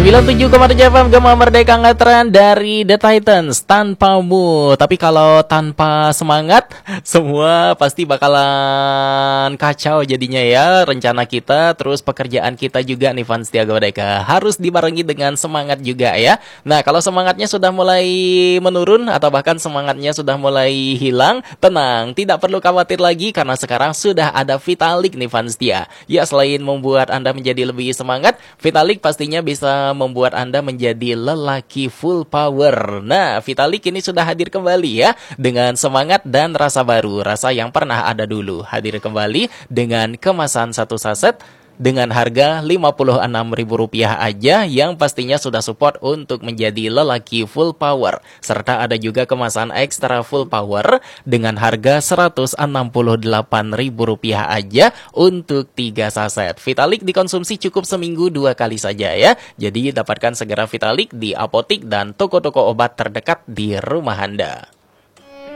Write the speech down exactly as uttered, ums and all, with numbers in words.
sembilan puluh tujuh koma tujuh F M Gema Merdeka Ngetren dari The Titans, tanpamu. Tapi kalau tanpa semangat, semua pasti bakalan kacau jadinya ya. Rencana kita, terus pekerjaan kita juga nih fans Tiaga Merdeka, harus dibarengi dengan semangat juga ya. Nah, kalau semangatnya sudah mulai menurun atau bahkan semangatnya sudah mulai hilang, tenang, tidak perlu khawatir lagi karena sekarang sudah ada Vitalik nih fans Tia. Ya, selain membuat Anda menjadi lebih semangat, Vitalik pastinya bisa membuat Anda menjadi lelaki full power. Nah, Vitalik ini sudah hadir kembali ya, dengan semangat dan rasa baru, rasa yang pernah ada dulu. Hadir kembali dengan kemasan satu saset dengan harga lima puluh enam ribu rupiah aja, yang pastinya sudah support untuk menjadi lelaki full power. Serta ada juga kemasan ekstra full power dengan harga seratus enam puluh delapan ribu rupiah aja untuk tiga saset. Vitalik dikonsumsi cukup seminggu dua kali saja ya. Jadi dapatkan segera Vitalik di apotik dan toko-toko obat terdekat di rumah Anda.